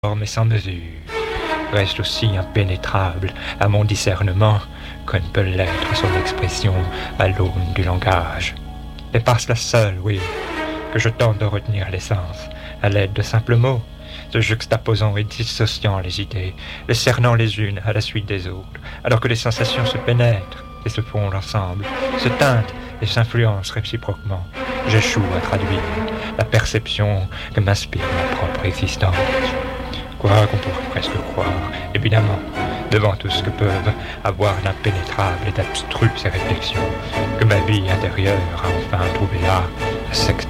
mais sans mesure, reste aussi impénétrable à mon discernement que ne peut l'être son expression à l'aune du langage. Et par cela seul, oui, que je tente de retenir l'essence, à l'aide de simples mots, se juxtaposant et dissociant les idées, les cernant les unes à la suite des autres, alors que les sensations se pénètrent et se fondent ensemble, se teintent et s'influencent réciproquement. J'échoue à traduire la perception que m'inspire ma propre existence. Quoi qu'on pourrait presque croire, évidemment, devant tout ce que peuvent avoir d'impénétrable et d'abstru ces réflexions, que ma vie intérieure a enfin trouvé là, à